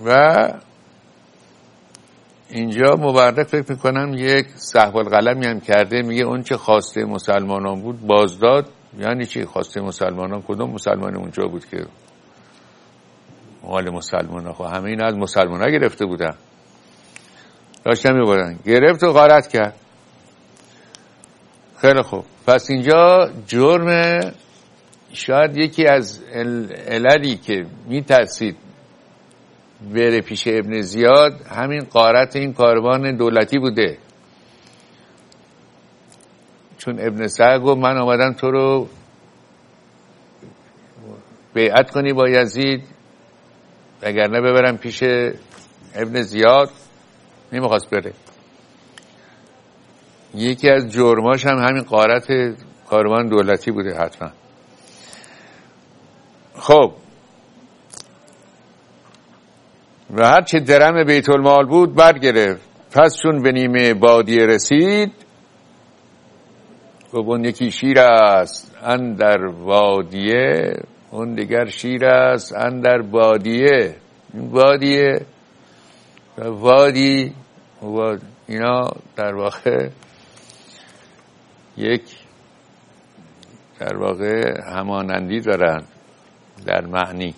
و اینجا مورخ فکر میکنم یک سهو القلمی هم کرده، میگه اون چه خواسته مسلمانان بود بازداد. یعنی چی خواسته مسلمانان؟ کدوم مسلمانی اونجا بود که مال مسلمان ها؟ همه این از مسلمان ها گرفته بودن، داشتن میبردن، گرفت و غارت کرد. خیلی خوب، پس اینجا جرم شاید یکی از عللی که میترسید بره پیش ابن زیاد همین غارت این کاروان دولتی بوده، چون ابن سعد گفت من آمدم تو رو بیعت کنی با یزید، وگرنه ببرم پیش ابن زیاد. نمیخواست بره. یکی از جرماش هم همین غارت کاروان دولتی بوده حتما. خب و هر چه درم بیت المال بود برگرفت. پس چون به نیمه بادیه رسید، گفت اون یکی شیر است اندر وادیه، اون دیگر شیر است اندر بادیه. بادیه و وادی اینا در واقع یک در واقع همانندی دارن در معنی.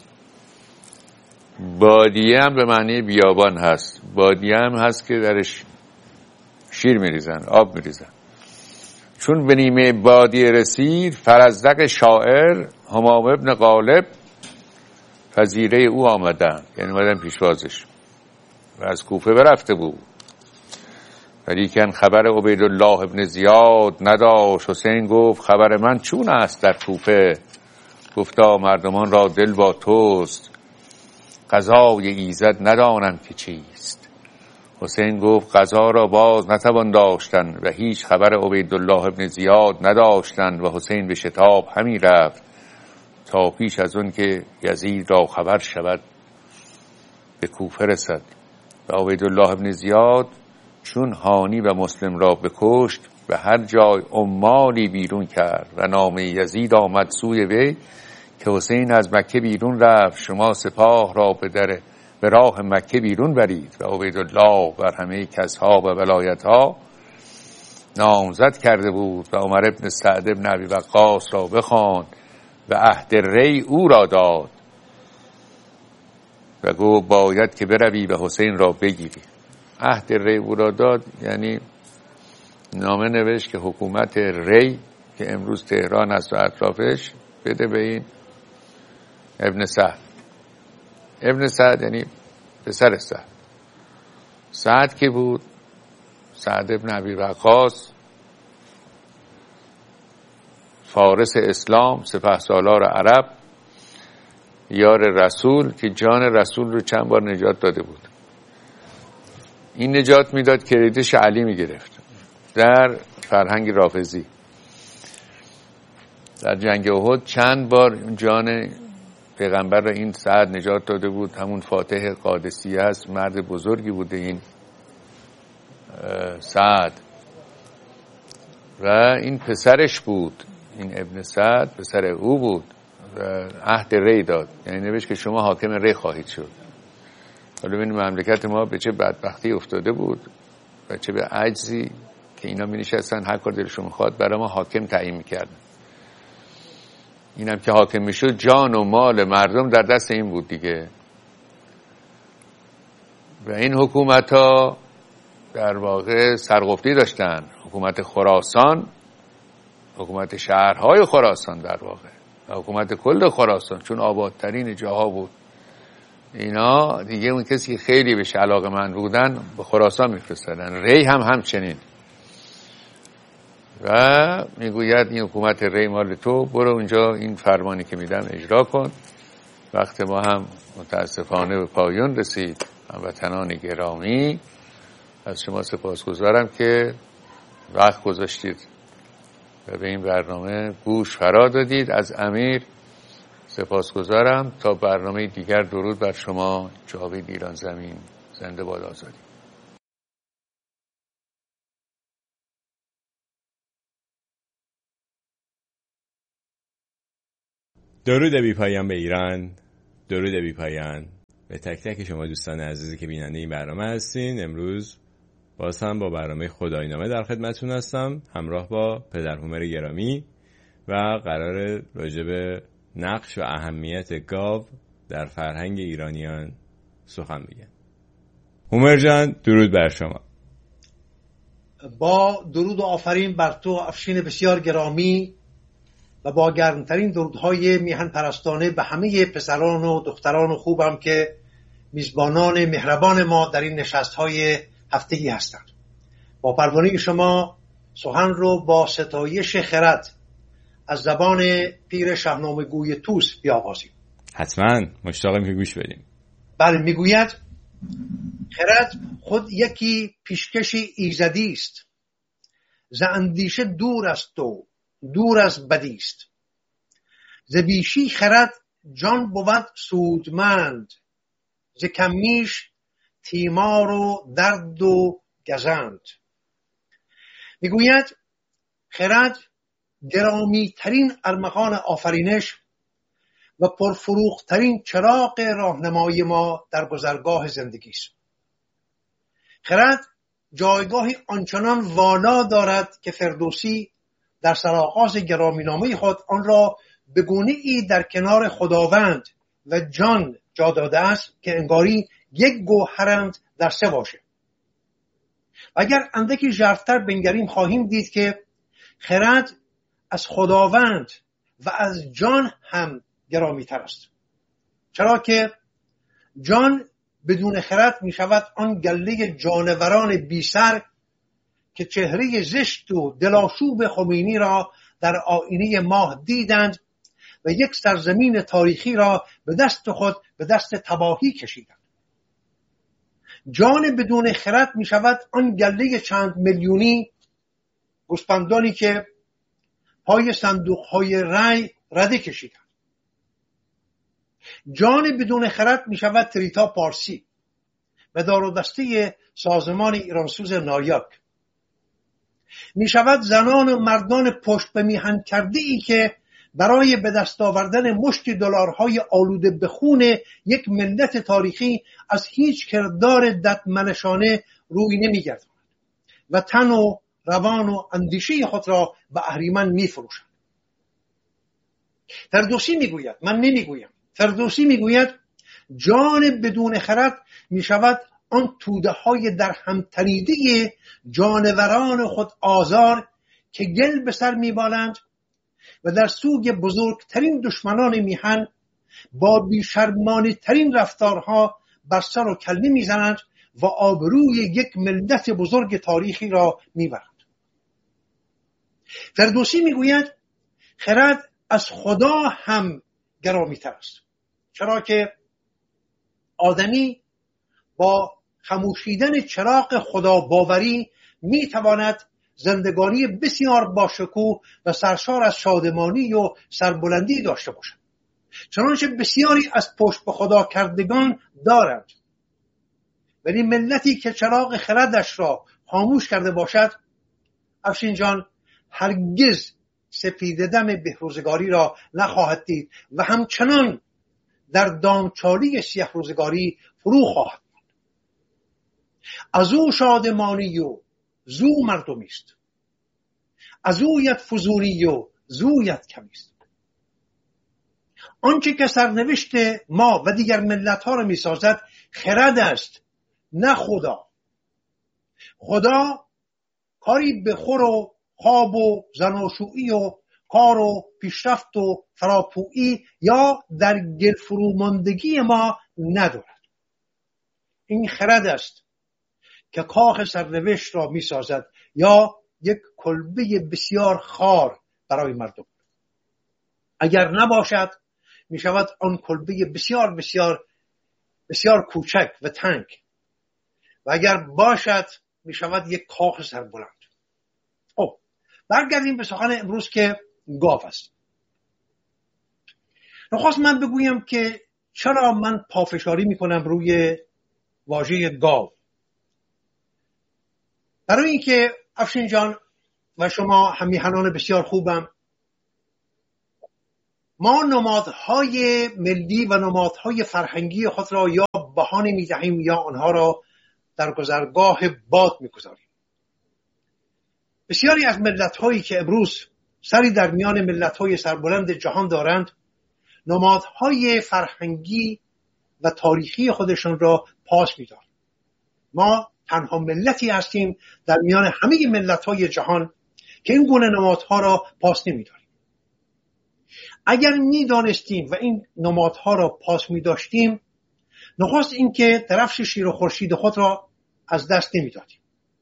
بادیه هم به معنی بیابان هست، بادیه هم هست که درش شیر میریزن، آب میریزن. چون به نیمه بادیه رسید، فرزدق شاعر همام ابن غالب پذیره او آمدن، یعنی آمدن پیشوازش و از کوفه برفته بود. ولیکن خبر عبیدالله ابن زیاد نداشت. حسین گفت خبر من چون است در کوفه؟ گفتا مردمان را دل با توست، قضای ایزد ندانم که چیست. حسین گفت قضا را باز نتوان داشتن و هیچ خبر عبیدالله ابن زیاد نداشتن. و حسین به شتاب همی رفت تا پیش از اون که یزید را خبر شود به کوفه رسد. و عبیدالله ابن زیاد چون هانی و مسلم را بکشت به هر جای عمالی بیرون کرد و نام یزید آمد سوی وی که حسین از مکه بیرون رفت، شما سپاه را به راه مکه بیرون برید. و عبیدالله بر همه کسها و ولایتها نامزد کرده بود و عمر ابن سعد ابن ابی وقاص را بخواند و عهد ری او را داد و گفت باید که بروی و حسین را بگیری. عهد ری او را داد یعنی نامه نوشت که حکومت ری که امروز تهران است و اطرافش بده به این ابن سعد. ابن سعد یعنی پسر سعد. سعد که بود؟ سعد ابن ابی وقاص، فارس اسلام، سپهسالار عرب، یار رسول که جان رسول رو چند بار نجات داده بود. این نجات میداد کردیتش علی میگرفت در فرهنگ رافضی. در جنگ احد چند بار جان پیغمبر را این سعد نجات داده بود. همون فاتح قادسیه است، مرد بزرگی بوده این سعد و این پسرش بود. این ابن سعد پسر او بود و عهد ری داد، یعنی نوشت که شما حاکم ری خواهید شد. حالا ببین مملکت ما به چه بدبختی افتاده بود و چه به عجزی که اینا می نشستن هر کار دلشون میخواد برای ما حاکم تعیین میکردن. اینم که حاکم میشد جان و مال مردم در دست این بود دیگه. و این حکومت ها در واقع سرقفلی داشتن. حکومت خراسان، حکومت شهرهای خراسان در واقع و حکومت کل خراسان، چون آبادترین جاها بود. اینا دیگه اون کسی که خیلی بهش علاقه‌مند بودن به خراسان میفرستادن. ری هم همچنین. و میگوید این حکومت ری مال تو، برو اونجا این فرمانی که میدم اجرا کن. وقت ما هم متاسفانه به پایان رسید. هموطنان گرامی، از شما سپاسگزارم که وقت گذاشتید و به این برنامه گوش فرا دادید. از امیر سپاسگزارم. تا برنامه دیگر درود بر شما. جاوید ایران زمین. زنده باد آزادی. درود بی پایان به ایران، درود بی پایان به تک تک شما دوستان عزیزی که بیننده این برنامه هستین. امروز باز هم با برنامه خدایینامه در خدمتتون هستم، همراه با پدر هومر گرامی، و قرار راجع به نقش و اهمیت گاو در فرهنگ ایرانیان سخن بگم. هومر جان، درود بر شما. با درود و آفرین بر تو افشین بسیار گرامی و با گرمترین درودهای میهن پرستانه به همه پسران و دختران خوبم که میزبانان مهربان ما در این نشستهای هفتگی هستند. با پروانه شما سخن رو با ستایش خرد از زبان پیر شاهنامه گوی طوس بیاغازیم. حتما مشتاقم که گوش بدیم. بله، میگوید خرد خود یکی پیشکش ایزدی است، ز اندیشه دور است و دور از بدی است. ز بیشی خرد جان بود سودمند، ز کمیش تیمار و درد و گزند. میگوید خرد گرامی ترین ارمغان آفرینش و پرفروغ ترین چراغ راهنمای ما در گذرگاه زندگی است. خرد جایگاهی آنچنان والا دارد که فردوسی در سرآغاز گرامینامه خود آن را به گونه‌ای در کنار خداوند و جان جا داده است که انگاری یک گوهرند در سه واژه. اگر اندکی ژرف‌تر بنگریم خواهیم دید که خرد از خداوند و از جان هم گرامی تر است، چرا که جان بدون خرد می شود آن گله جانوران بی سر که چهره زشت و دلاشوب خمینی را در آینه ماه دیدند و یک سرزمین تاریخی را به دست خود به دست تباهی کشیدند. جان بدون خرد می شود آن گله چند میلیونی گوسپندانی که پای صندوق‌های رای رده کشیدند. جان بدون خرد می شود تریتا پارسی و دار و دسته سازمان ایرانسوز نایاک. می شود زنان و مردان پشت به میهن کرده ای که برای به دست آوردن مشتی دلارهای آلوده به خون یک ملت تاریخی از هیچ کردار ددمنشانه روی نمی گردند و تن و روان و اندیشه خود را به اهریمن می فروشند. فردوسی میگوید، من نمیگویم، فردوسی میگوید جان بدون خرد می شود آن توده های در هم تنیده جانوران خود آزار که گل به سر می بالند و در سوگ بزرگترین دشمنان میهن با بیشرمانه ترین رفتارها بر سر و کله می زنند و آبروی یک ملت بزرگ تاریخی را می برند. فردوسی میگوید خرد از خدا هم گرامی تر است، چرا که آدمی با خموشیدن چراغ خدا باوری می تواند زندگانی بسیار باشکوه و سرشار از شادمانی و سربلندی داشته باشد، چنانچه بسیاری از پشت به خدا کردگان دارند. ولی ملتی که چراغ خردش را خاموش کرده باشد، افشین جان، هرگز سپیده دم بهروزگاری را نخواهد دید و همچنان در دامچالی سیه روزگاری فرو خواهد بود. از او شادمانی و زو مردمی است، از اویت فزونی و زویت کمی است. آنچه که سرنوشت ما و دیگر ملت ها را می سازد خرد است، نه خدا. خدا کاری به خور و خواب و زناشویی و کار و پیشرفت و فراپویی یا در گل فروماندگی ما ندارد. این خرد است که کاخ سرنوشت را می سازد یا یک کلبه بسیار خار برای مردم. اگر نباشد می شود آن کلبه بسیار بسیار بسیار کوچک و تنگ، و اگر باشد می شود یک کاخ سربلند. برگردیم به سخن امروز که گاو است. نخواست من بگویم که چرا من پافشاری می کنم روی واژه گاو. برای اینکه افشین جان و شما همیهنان بسیار خوبم، ما نمادهای ملی و نمادهای فرهنگی خود را یا بهانه می‌دهیم یا آنها را در گذرگاه باد می‌گذاریم. بسیاری از ملت‌هایی که امروز سری در میان ملت‌های سربلند جهان دارند، نمادهای فرهنگی و تاریخی خودشان را پاس می‌دارند. ما تنها ملتی هستیم در میان همه ملت‌های جهان که این گونه نمادها را پاس نمی‌داریم. اگر می‌دانستیم و این نمادها را پاس می‌داشتیم، نخست این که درفش شیر و خورشید خود را از دست نمی‌دادیم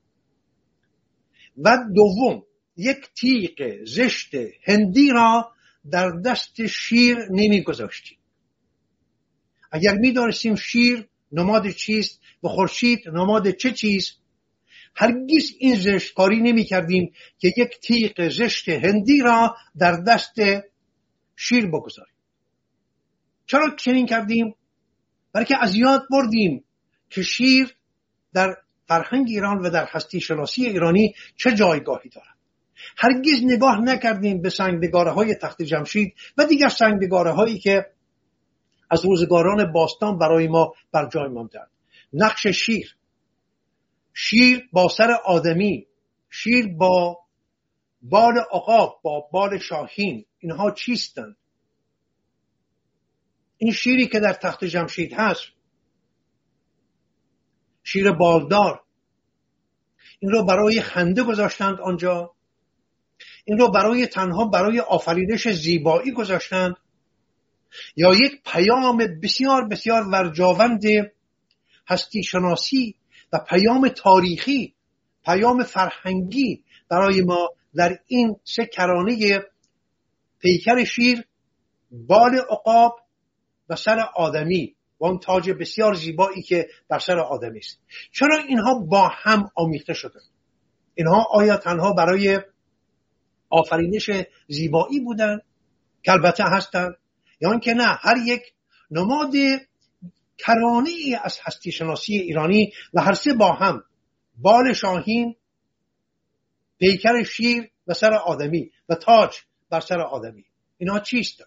و دوم یک تیغ زشت هندی را در دست شیر نمی‌گذاشتیم. اگر می‌دانستیم شیر نماد چیست و خورشید نماد چه چیز، هرگز این زشتکاری نمی‌کردیم که یک تیغ زشت هندی را در دست شیر بگذاریم. چرا چنین کردیم؟ برای که از یاد بردیم که شیر در فرهنگ ایران و در هستی شناسی ایرانی چه جایگاهی دارد. هرگز نگاه نکردیم به سنگنگاره‌های تخت جمشید و دیگر سنگنگاره‌هایی که از روزگاران باستان برای ما بر جای ماندند. نقش شیر با سر آدمی، شیر با بال عقاب، با بال شاهین، اینها چیستند؟ این شیری که در تخت جمشید هست، شیر بالدار، این رو برای خنده گذاشتند آنجا؟ این رو تنها برای آفرینش زیبایی گذاشتند؟ یا یک پیام بسیار بسیار ورجاوند هستی شناسی و پیام تاریخی، پیام فرهنگی برای ما در این سه کرانه پیکر شیر، بال عقاب و سر آدمی و اون تاج بسیار زیبایی که بر سر آدمی است، چرا اینها با هم آمیخته شده؟ اینها آیا تنها برای آفرینش زیبایی بودن که البته هستند، یا اینکه نه، هر یک نماد کرانه ای از هستی شناسی ایرانی و هر سه با هم، بال شاهین، پیکر شیر و سر آدمی و تاج بر سر آدمی، اینها چیستند؟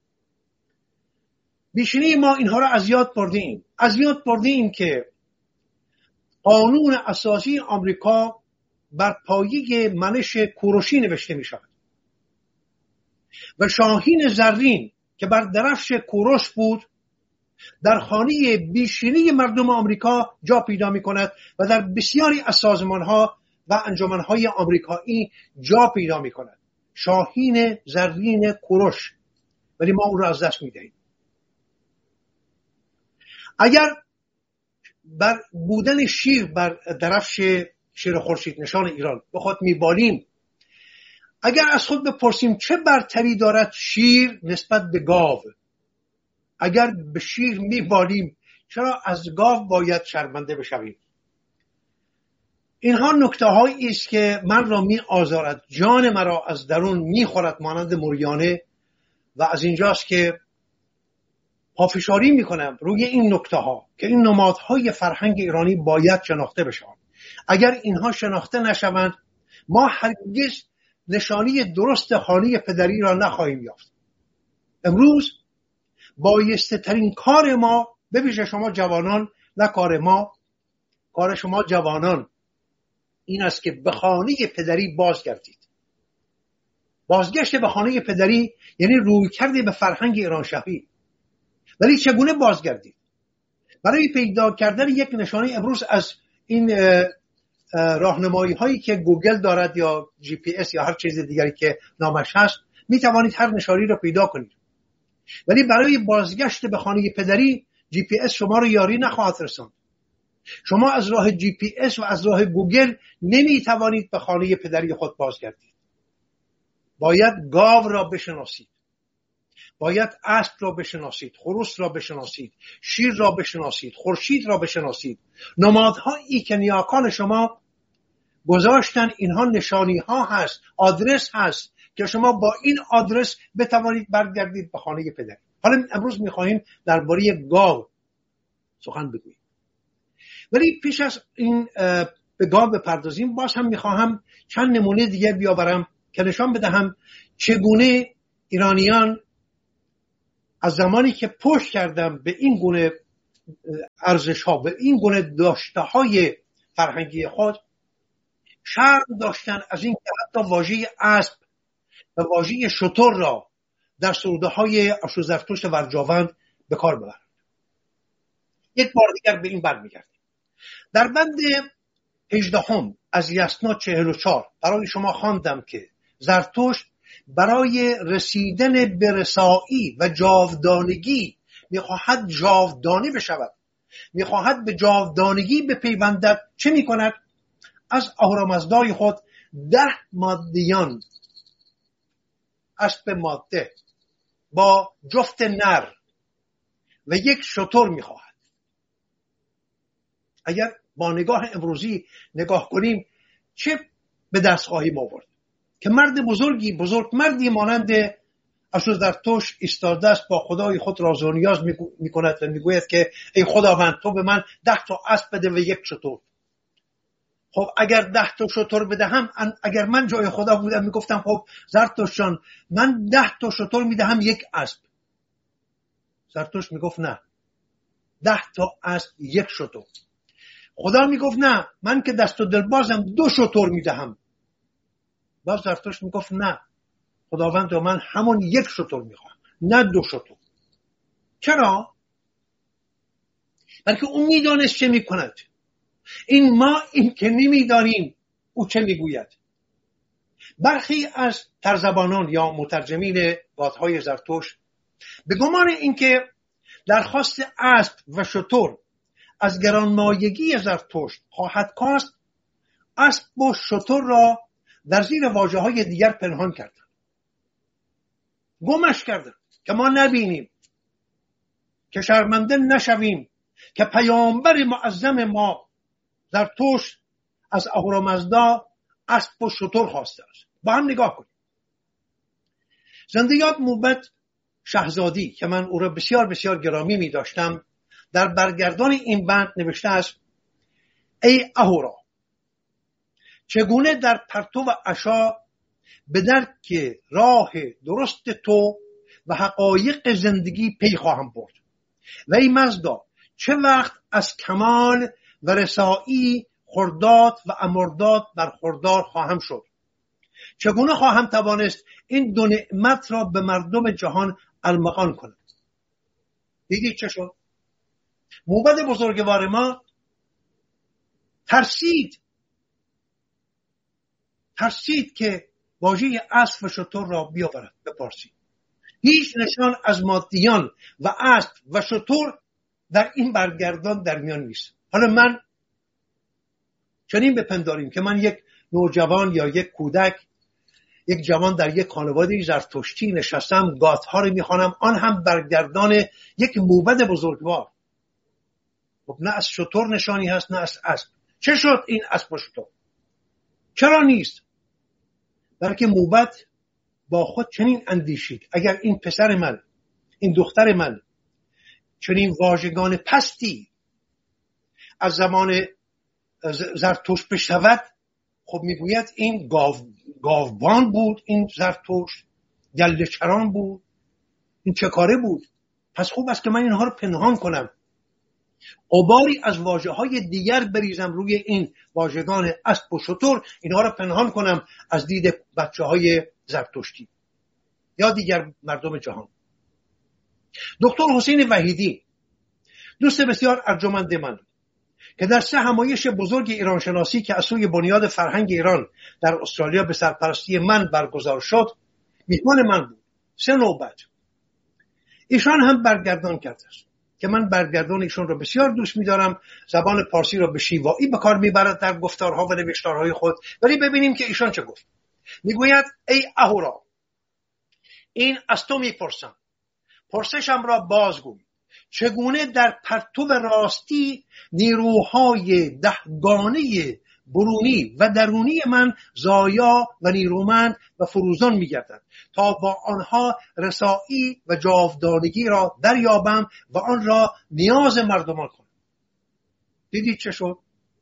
بیشتر ما اینها را از یاد بردیم که قانون اساسی آمریکا بر پایه منش کوروشی نوشته می شود و شاهین زرین که بر درفش کوروش بود در خانه بیشتری مردم آمریکا جا پیدا می کند و در بسیاری از سازمانها و انجمنهای آمریکایی جا پیدا می کند. شاهین زرین کوروش، ولی ما اون را از دست می دهیم. اگر بر بودن شیر بر درفش شیر خورشید نشان ایران به خود میبالیم، اگر از خود بپرسیم چه برتری دارد شیر نسبت به گاو، اگر به شیر میبالیم چرا از گاو باید شرمنده بشویم؟ اینها نکته هایی است که من را می آزارد، جان مرا از درون میخورد مانند موریانه و از اینجاست که پافشاری میکنم روی این نکته ها که این نمادهای فرهنگ ایرانی باید شناخته بشوند. اگر اینها شناخته نشوند ما هرگز نشانی درست خانه پدری را نخواهیم یافت. امروز بایسته ترین کار ما، ببینید شما جوانان، نه کار ما، کار شما جوانان این است که به خانه پدری بازگردید. بازگشت به خانه پدری یعنی روی کرده به فرهنگ ایران شهری. ولی چگونه بازگردید؟ برای پیدا کردن یک نشانه امروز از این راهنمایی هایی که گوگل دارد یا جی پی اس یا هر چیز دیگری که نامش هست، می توانید هر نشانی را پیدا کنید. ولی برای بازگشت به خانه پدری جی پی اس شما رو یاری نخواهد رساند. شما از راه جی پی اس و از راه گوگل نمی توانید به خانه پدری خود بازگردید. باید گاو را بشناسید، باید اسب را بشناسید، خروس را بشناسید، شیر را بشناسید، خورشید را بشناسید. نمادهایی که نیاکان شما گذاشتن، اینها نشانی ها هست، آدرس هست که شما با این آدرس بتوانید برگردید به خانه پدر. حالا امروز میخواهیم درباره گاو سخن بگوییم، ولی پیش از این به گاو بپردازیم باز هم میخواهم چند نمونه دیگه بیاورم که نشان بدهم چگونه ایرانیان از زمانی که پشت کردم به این گونه ارزش ها، به این گونه داشته های فرهنگی خود، شرم داشتن از این که حتی واژه اسب و واژه شتر را در سروده های آشو زرتشت ورجاوند به کار ببرند. یک بار دیگر به این برمیگردیم. در بند 18 از یسنا 44 برای شما خواندم که زرتشت برای رسیدن به رسایی و جاودانگی میخواهد جاودانه بشود، میخواهد به جاودانگی بپیوندد. چه میکند؟ از اهورامزدای خود 10 مادیان اسب ماده با جفت نر و یک شتر میخواهد. اگر با نگاه امروزی نگاه کنیم چه به دست خواهیم آورد که مرد بزرگی، بزرگ مردی مانند آشوزرتوش ایستاده است، با خدای خود راز و نیاز میکند و میگوید که ای خداوند تو به من 10 اسب بده و یک شتر. خب اگر 10 شتر بدهم، اگر من جای خدا بودم میگفتم خب زرتشت جان من 10 شتر میدهم یک اسب. زرتشت میگفت نه، 10 اسب یک شتر. خدا میگفت نه، من که دست و دلبازم 2 شتر میدهم. باز زرتشت میگفت نه، خداوند من همون یک شتر میخوام، نه 2 شتر. چرا؟ بلکه اون میدانست چه میکند. ما این که نمیدانیم او چه میگوید. برخی از ترزبانان یا مترجمین گاتهای زرتشت به گمان اینکه درخواست اسب و شتر از گرانمایگی زرتشت خواهد کاست، اسب و شتر را در زیر واژه‌های دیگر پنهان کردند، گمش کردند که ما نبینیم، که شرمنده نشویم که پیامبر معظم ما زرتشت از اهورامزدا اسب و شتر خواسته است. با هم نگاه کنیم. زنده یاد موبد شهزادی که من او را بسیار بسیار گرامی می داشتم، در برگردان این بند نوشته است: ای اهورا، چگونه در پرتو عشا به درک راه درست تو و حقایق زندگی پی خواهم برد، و ای مزدا، چه وقت از کمال و رسایی خرداد و امرداد برخوردار خواهم شد، چگونه خواهم توانست این 2 نعمت را به مردم جهان ارمغان کنم. دیدید چه شد؟ موبد بزرگوار ما ترسید که واژه اسب و شتر را بیاورد به پارسی. هیچ نشان از مادیان و اسب و شتر در این برگردان در میان نیست. حالا من چنین بپنداریم که من یک نوجوان یا یک کودک، یک جوان در یک خانواده زرتشتی نشستم، گاتها رو میخوانم، آن هم برگردان یک موبد بزرگوار. خب نه از شتر نشانی هست، نه از اسب. چه شد این اسب و شتر؟ چرا نیست؟ بلکه موبد با خود چنین اندیشید: اگر این پسر من، این دختر من چنین واژگان پستی از زمان زرتشت بشود، خب میگوید این گاوبان بود، این زرتشت گله چران بود، این چه کاره بود؟ پس خوب است که من اینها رو پنهان کنم، غباری از واژه‌های دیگر بریزم روی این واژگان اسب و شتر، اینها رو پنهان کنم از دید بچه‌های زرتشتی یا دیگر مردم جهان. دکتر حسین وحیدی، دوست بسیار ارجمند من، که در 3 همایش بزرگ ایرانشناسی که از سوی بنیاد فرهنگ ایران در استرالیا به سرپرستی من برگزار شد، میهمان من بود. 3 نوبت. ایشان هم برگردان کرده است که من برگردان ایشان را بسیار دوست می‌دارم. زبان پارسی را به شیوایی به کار می‌برد در گفتارها و نوشتارهای خود. ولی ببینیم که ایشان چه گفت. میگوید: ای اهورا، این از تو میپرسم، پرسشم را بازگوی. چگونه در پرتو راستی نیروهای 10 گانه برونی و درونی من زایا و نیرومند و فروزان می‌گردند تا با آنها رسایی و جاودانگی را دریابم و آن را نیاز مردمان کنم. دیدید چه شد؟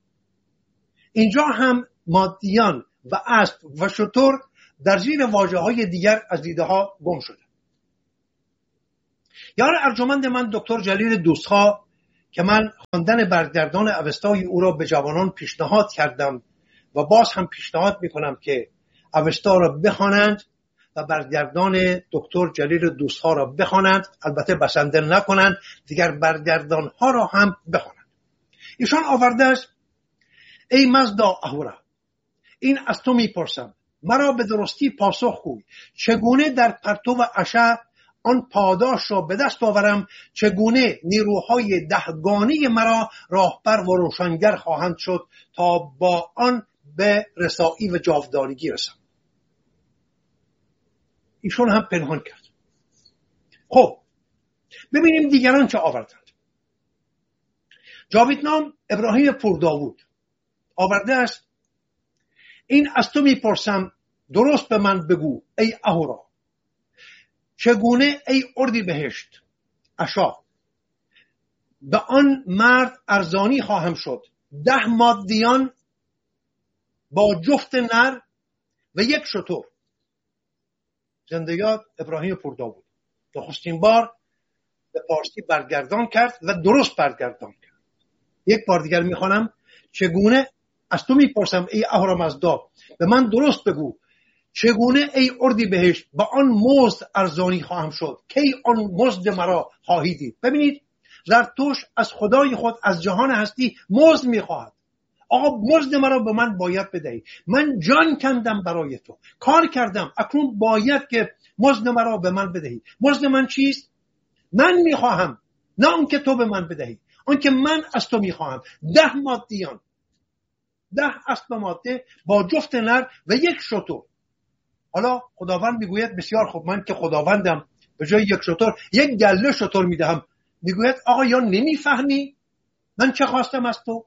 اینجا هم مادیان و اسب و شتر در زیر واژه‌های دیگر از دیده ها گم شده. یار ارجمند من دکتر جلیل دوستخواه که من خواندن برگردان اوستای او را به جوانان پیشنهاد کردم و باز هم پیشنهاد میکنم که اوستا را بخوانند و برگردان دکتر جلیل دوستخواه را بخوانند، البته بسنده نکنند، دیگر برگردان ها را هم بخوانند. ایشان آورده است: ای مزدا اهورا، این از تو میپرسم، مرا به درستی پاسخ گوی، چگونه در پرتو عشا آن پاداش را به دست آورم، چگونه نیروهای دهگانه مرا راهبر و روشنگر خواهند شد تا با آن به رسایی و جاودانگی رسم. ایشون هم پنهان کرد. خب ببینیم دیگران چه آوردند. جاویدنام ابراهیم پورداوود آورده است: این از تو میپرسم، درست به من بگو ای اهورا، چگونه ای اردیبهشت عشا به آن مرد ارزانی خواهم شد 10 مادیان با جفت نر و 1 شتر. زنده یاد ابراهیم پورداوود نخستین بار به فارسی برگردان کرد و درست برگردان کرد. یک بار دیگر میخوانم: چگونه از تو میپرسم ای اهورامزدا، به من درست بگو، چگونه ای اردیبهشت با آن مزد ارزانی خواهم شد، کی آن مزد مرا خواهی دید. ببینید زرتوش از خدای خود، از جهان هستی مزد میخواهد. آقا مزد مرا به من باید بدهی، من جان کندم برای تو، کار کردم، اکنون باید که مزد مرا به من بدهی. مزد من چیست؟ من میخواهم، نه اون که تو به من بدهی، اون که من از تو میخواهم. 10 مادیان، 10 اسب ماده با جفت نر و 1 شتر. حالا خداوند میگوید بسیار خوب، من که خداوندم به جای 1 شتر 1 گله شتر میدهم. میگوید آقا یا نمیفهمی من چه خواستم از تو؟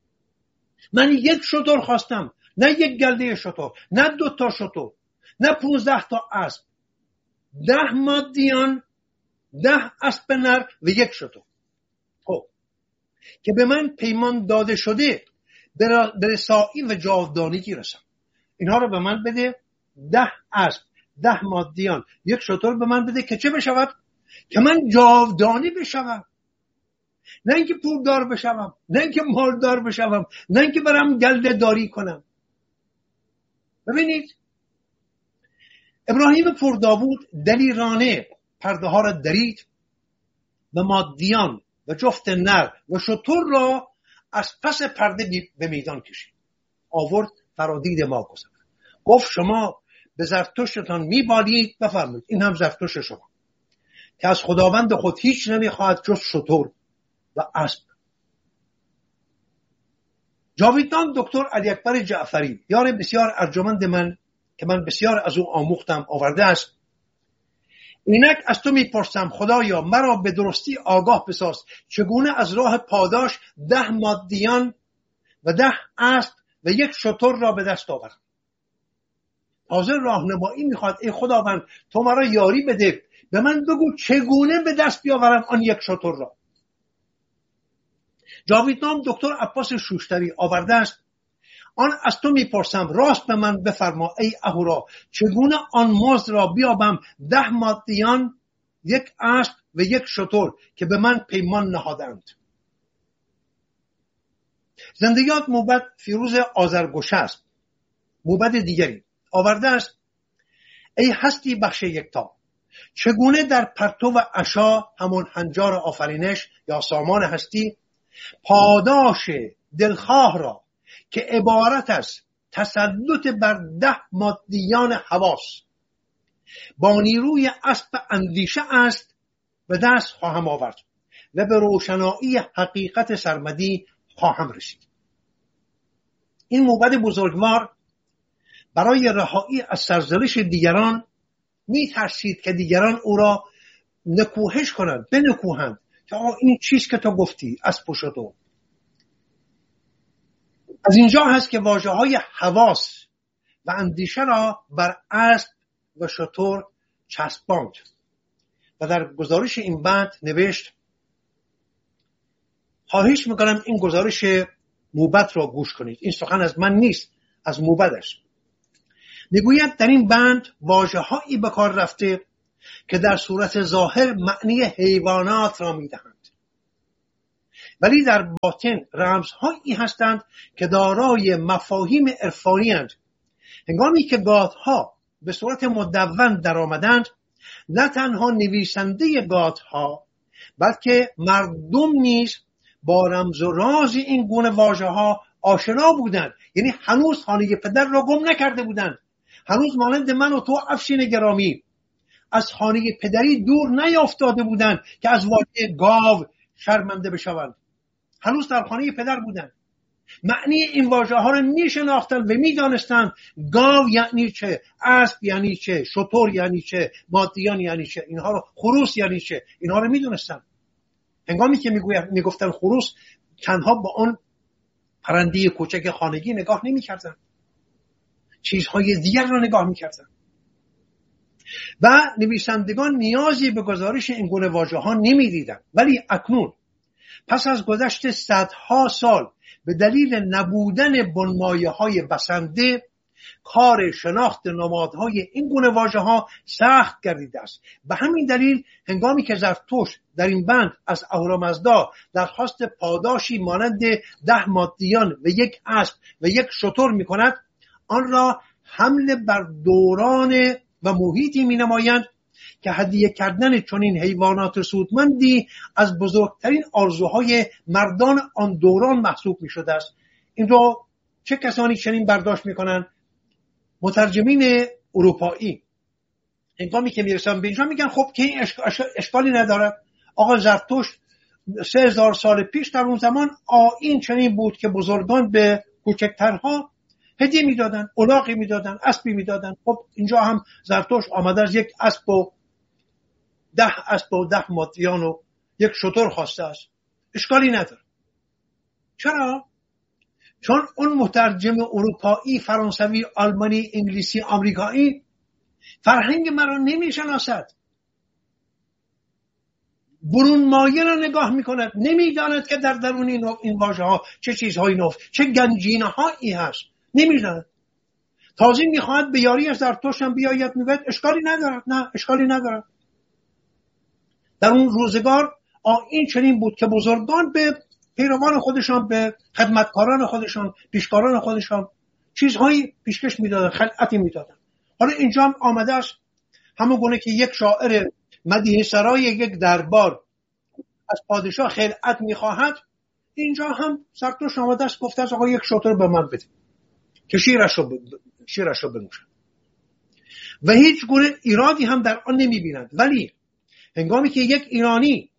من 1 شتر خواستم، نه 1 گله شتر، نه 2 تا شتر، نه 15 تا اسب. 10 مادیان، 10 اسب نر و 1 شتر. خب که به من پیمان داده شده به رسایی و جاودانگی رسم. اینها رو به من بده. 10 اسب، 10 مادیان، 1 شتر به من بده که چه بشود؟ که من جاودانی بشوم، نه اینکه پولدار بشوم، نه اینکه مالدار بشوم، نه اینکه برم گله داری کنم. ببینید ابراهیم پورداوود دلیرانه پرده ها را درید و مادیان و جفت نر و شتر را از پس پرده به میدان کشید، آورد فرادید ما گذاشت. گفت شما به زرتشتان میبالید، بفرمایید این هم زرتشت شما که از خداوند خود هیچ نمیخواهد جز شتر و اسب. جاویدنام دکتر علی اکبر جعفری، یار بسیار ارجمند من که من بسیار از او آموختم، آورده است: اینک از تو میپرسم خدایا مرا به درستی آگاه بساز، چگونه از راه پاداش 10 مادیان و 10 اسب و 1 شتر را به دست آورم. حاضر راهنمایی میخواد. ای خداوند تو مرا یاری بده، به من بگو چگونه به دست بیاورم آن 1 شتر را. جاویدنام دکتر عباس شوشتری آورده است: آن از تو میپرسم، راست به من بفرما ای اهورا، چگونه آن مزد را بیابم 10 مادیان، 1 اسب و 1 شتر که به من پیمان نهادند. زنده یاد موبد فیروز آذرگوشه است. موبد دیگری آورده است: ای هستی بخش یکتا، چگونه در پرتو عشا، همون هنجار آفرینش یا سامان هستی، پاداش دلخواه را که عبارت از تسلط بر 10 مادیان حواس با نیروی اسب اندیشه است به دست خواهم آورد و به روشنایی حقیقت سرمدی خواهم رسید. این موبد بزرگوار برای رهایی از سرزنش دیگران میترسید که دیگران او را نکوهش کنند، بنکوهند که این چیز که تو گفتی اسب و شتر. از اینجا هست که واژه های حواس و اندیشه را بر اسب و شتر چسباند و در گزارش این بند نوشت. خواهش میکنم این گزارش موبد را گوش کنید، این سخن از من نیست، از موبدش. میگوید در این بند واژه هایی به کار رفته که در صورت ظاهر معنی حیوانات را میدهند، ولی در باطن رمزهایی هستند که دارای مفاهیم عرفانی اند. هنگامی که گاتها به صورت مدون در آمدند، نه تنها نویسنده گاتها بلکه مردم نیز با رمز و راز این گونه واژه ها آشنا بودند. یعنی هنوز خانه پدر را گم نکرده بودند، هنوز مانند من و تو افشین گرامی از خانه پدری دور نیافتاده بودند که از واژه گاو شرمنده بشوند، هنوز در خانه پدر بودند. معنی این واژه ها را می شناختند و می دانستند گاو یعنی چه، اسب یعنی چه، شتر یعنی چه، مادیان یعنی چه، اینها رو، خروس یعنی چه، اینها رو می دونستند. هنگامی که می گفتن خروس، تنها با اون پرنده کوچک خانگی نگاه نمی کردن، چیزهای دیگر را نگاه می کردن. و نویسندگان نیازی به گزارش این گونه واژه ها نمی دیدن. ولی اکنون پس از گذشت صدها سال به دلیل نبودن بنمایه های بسنده، کار شناخت نمادهای این گونه واژه ها سخت گردیده است. به همین دلیل هنگامی که زرتشت در این بند از اهورامزدا درخواست پاداشی مانند 10 مادیان و 1 اسب و 1 شتر می کند، آن را حمله بر دوران و محیطی می نمایند که هدیه کردن چنین حیوانات سودمندی از بزرگترین آرزوهای مردان آن دوران محسوب می شده است. این رو چه کسانی چنین برداشت می کنند؟ مترجمین اروپایی. هنگامی که می رسن به اینجا میگن خب که این اشکالی نداره. آقا زرتشت 3000 سال پیش در اون زمان آیین چنین بود که بزرگان به کوچکترها هدیه میدادن، الاغی میدادن، اسبی میدادن. خب اینجا هم زرتشت آمده از 1 اسب و 10 اسب و 10 مادیان و 1 شتر خواسته است. اشکالی نداره. چرا؟ چون اون مترجم اروپایی، فرانسوی، آلمانی، انگلیسی، آمریکایی فرهنگ مرا نمیشناسد، برون مایه را نگاه میکند، نمیداند که در درون این واژه ها چه چیزهایی نفت، چه گنجینه هایی هست، نمیداند. تازه میخواهد به یاری از زرتشت هم بیاید، میگوید اشکالی ندارد. نه، اشکالی ندارد. در اون روزگار این چنین بود که بزرگان به پیروان خودشان، به خدمتکاران خودشان، پیشکاران خودشان چیزهایی پیشکش میدادن، خلعتی میدادن. حالا اینجا هم آمده است همون گونه که 1 شاعر مدیح سرای 1 دربار از پادشاه خلعت میخواهد، اینجا هم زرتشت آمده است گفته است آقا 1 شتر به من بده که شیرش رو بنوشم. و هیچ گونه ایرادی هم در آن نمیبینند. ولی هنگامی که 1 ایرانی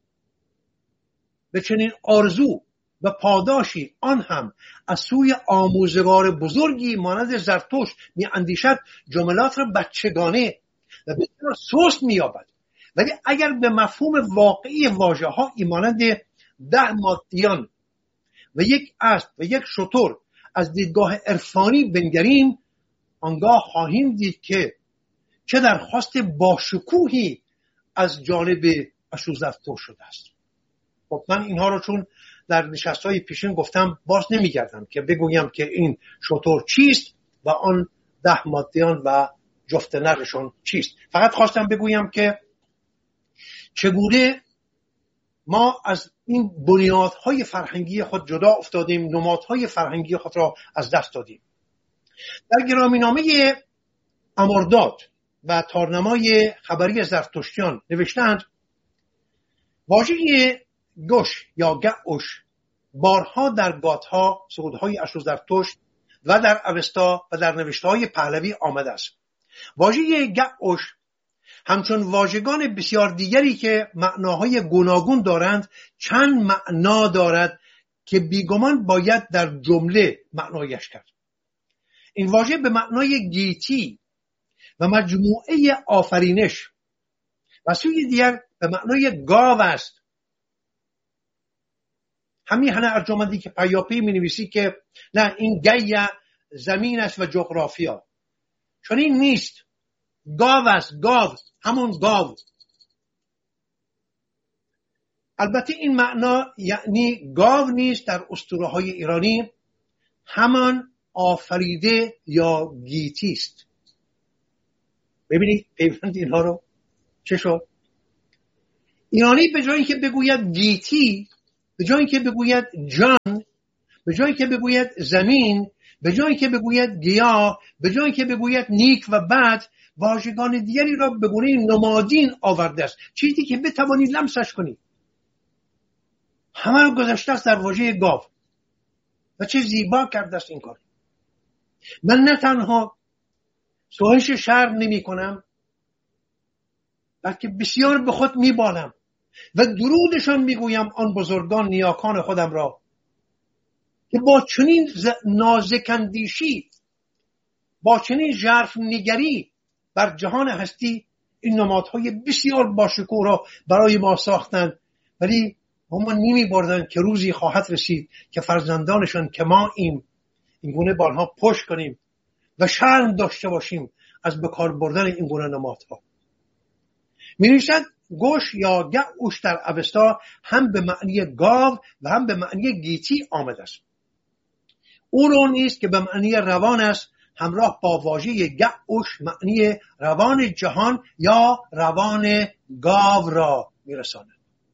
به چنین آرزو و پاداشی، آن هم از سوی آموزگار بزرگی مانند زرتشت می اندیشد، جملات را بچگانه و بسیار سست می یابد. ولی اگر به مفهوم واقعی واژه ها مانند 10 مادیان و 1 اسب و 1 شتر از دیدگاه عرفانی بنگریم، آنگاه خواهیم دید که چه درخواست باشکوهی از جانب اشوزرتشت شده است. خب من اینها رو چون در نشست‌های پیشین گفتم باز نمیگردم که بگویم که این شتر چیست و آن 10 مادیان و جفت نرشون چیست. فقط خواستم بگویم که چگونه ما از این بنیادهای فرهنگی خود جدا افتادیم، نمادهای فرهنگی خود را از دست دادیم. در گرامینامه امرداد و تارنمای خبری زرتشتیان نوشتند واژه گوش یا گعوش بارها در گاتها، سرودهای اشوزرتشت و در اوستا و در نوشته‌های پهلوی آمده است. واژه گعوش همچون واژگان بسیار دیگری که معناهای گوناگون دارند چند معنا دارد که بیگمان باید در جمله معنایش کرد. این واژه به معنای گیتی و مجموعه آفرینش و سوی دیگر به معنای گاو است. همین ارجمندی که پیاپی می نویسی که نه این گیه زمین است و جغرافیا، چون این نیست، گاو است، گاو، همون گاو. البته این معنا یعنی گاو نیست در اسطوره‌های ایرانی، همان آفریده یا گیتی است. ببینید پیوند اینها رو. چه شد؟ ایرانی به جایی که بگوید گیتی، به جایی که بگوید جان، به جایی که بگوید زمین، به جایی که بگوید گیاه، به جایی که بگوید نیک و بد، واژگان دیگری را به گونه نمادین آورده است، چیزی که بتوانی لمسش کنی. همه رو گذاشته است در واژه گاو و چه زیبا کرده است این کار. من نه تنها سوهش شرم نمی کنم، بلکه بسیار به خود می بالم و درودشان می گویم آن بزرگان نیاکان خودم را که با چنین نازکندیشی، با چنین ژرف نگری بر جهان هستی این نمادهای بسیار باشکوه را برای ما ساختند، ولی ما نمی بردن که روزی خواهد رسید که فرزندانشان که ما این گونه با آنها پشت کنیم و شرم داشته باشیم از بکار بردن این گونه نمادها. می نویسد گوش یا گعوش در اوستا هم به معنی گاو و هم به معنی گیتی آمده است. او رو نیست که به معنی روان است، همراه با واژه گعوش معنی روان جهان یا روان گاو را میرساند.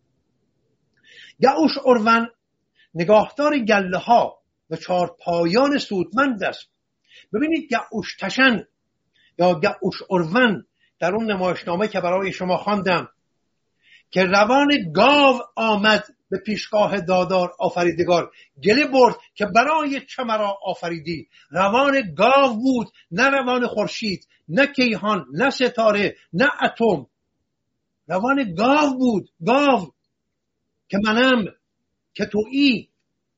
گعوش اروان نگاهدار گله ها و چارپایان سودمند است. ببینید گعوش تشن یا گعوش اروان در اون نمایشنامه که برای شما خواندم که روان گاو آمد به پیشگاه دادار آفریدگار، گله برد که برای چه مرا آفریدی. روان گاو بود، نه روان خورشید، نه کیهان، نه ستاره، نه اتم. روان گاو بود، گاو که منم، که تویی.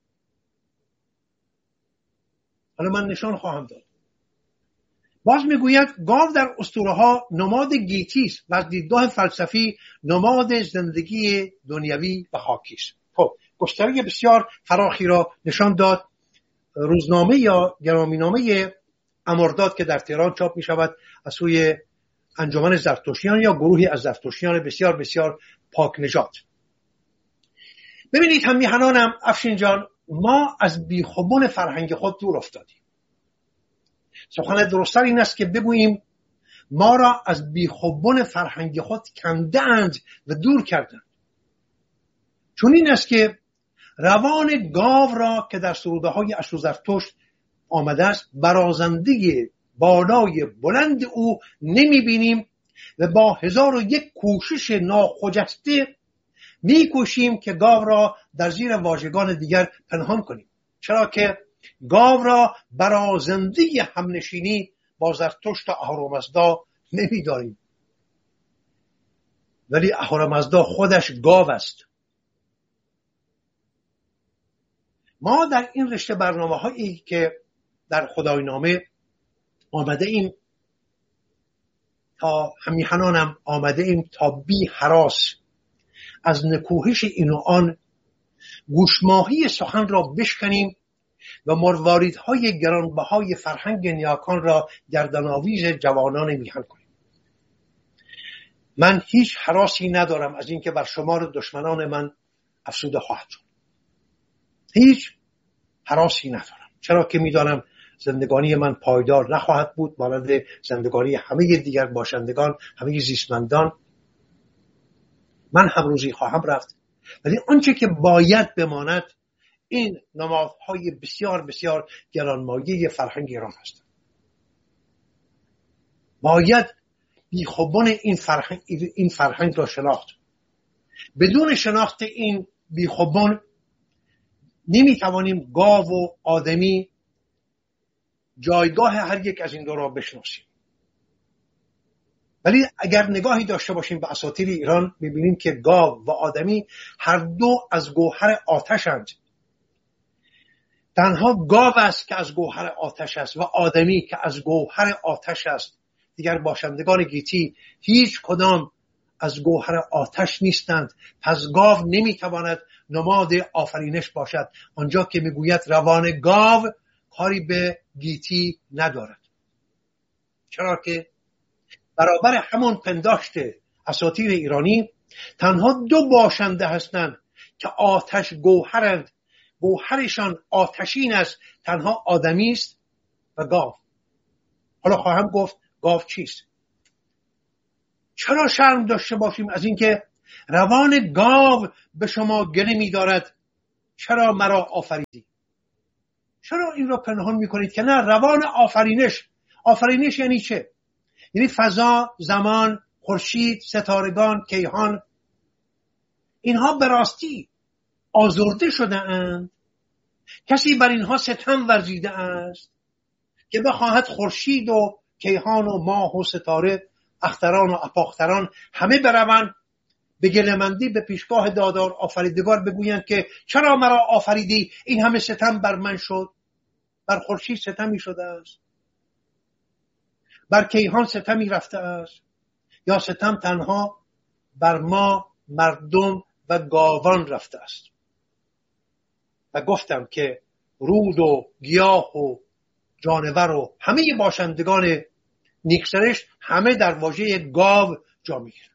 حالا من نشان خواهم داد. باز میگوید گاو در اسطوره ها نماد گیتی است و از دیدگاه فلسفی نماد زندگی دنیوی و خاکی است. خب گستره بسیار فراخی را نشان داد روزنامه یا گرامینامه امرداد که در تهران چاپ می شود از سوی انجمن زرتشتیان یا گروهی از زرتشتیان بسیار بسیار پاک نژاد. ببینید هم میهنانم افشین جان، ما از بیخوبون فرهنگ خود دور افتادیم. سخن درست‌تر این است که بگوییم ما را از بیخوبون فرهنگ خود کندند و دور کردند. چون این است که روان گاو را که در سروده های اشو زرتشت آمده است برازنده بالای بلند او نمی بینیم و با 1001 کوشش ناخجسته می کوشیم که گاو را در زیر واژگان دیگر پنهان کنیم، چرا که گاو را برازنده همنشینی با زرتشت و اهورامزدا نمی داریم، ولی اهورامزدا خودش گاو است. ما در این رشته برنامه هایی که در خداینامه آمده ایم تا همیهنانم آمده ایم تا بی هراس از نکوهش این و آن گوشماهی سخن را بشکنیم و مرواریدهای گرانبهای فرهنگ نیاکان را گردن‌آویز جوانان میهن کنیم. من هیچ هراسی ندارم از اینکه بر شمار دشمنان من افسوده خواهد شد. هیچ هراسی ندارم، چرا که میدانم زندگانی من پایدار نخواهد بود مانند زندگانی همه دیگر باشندگان، همه زیستمندان. من هم روزی خواهم رفت، ولی آنچه که باید بماند این نمادهای بسیار بسیار گرانمایه فرهنگ ایران هستند. باید بیخوبان این فرهنگ را شناخت. بدون شناخت این بیخوبان نمیتوانیم گاو و آدمی جایگاه هر یک از این دو را بشناسیم. ولی اگر نگاهی داشته باشیم به اساطیر ایران میبینیم که گاو و آدمی هر دو از گوهر آتشند. تنها گاو است که از گوهر آتش است و آدمی که از گوهر آتش است. دیگر باشندگان گیتی هیچ کدام از گوهر آتش نیستند. پس گاو نمیتواند نماد آفرینش باشد، آنجا که میگوید روان گاو کاری به گیتی ندارد، چرا که برابر همون پنداشت اساطیر ایرانی تنها دو باشنده هستند که آتش گوهرند، گوهرشان آتشین است، تنها آدمی است و گاو. حالا خواهم گفت گاو چیست. چرا شرم داشته باشیم از اینکه روان گاو به شما گله می‌دارد چرا مرا آفریدی؟ چرا این را پنهان می‌کنید که نه، روان آفرینش یعنی چه؟ یعنی فضا، زمان، خورشید، ستارگان، کیهان، اینها به راستی آزرده شده اند. کسی بر اینها ستم ورزیده است که بخواهد خورشید و کیهان و ماه و ستاره، اختران و اپاختران همه بروند به گله‌مندی به پیشگاه دادار آفریدگار بگویند که چرا مرا آفریدی؟ این همه ستم بر من شد. بر خورشید ستمی شده است، بر کیهان ستمی رفته است، یا ستم تنها بر ما مردم و گاوان رفته است. و گفتم که رود و گیاه و جانور و همه باشندگان نیکسرشت همه در واژه گاو جا میگیرند.